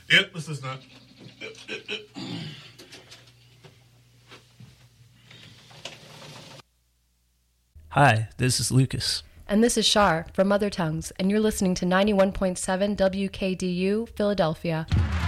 Yep, this is not. Hi, this is Lucas. And this is Shar from Mother Tongues, and you're listening to 91.7 WKDU, Philadelphia.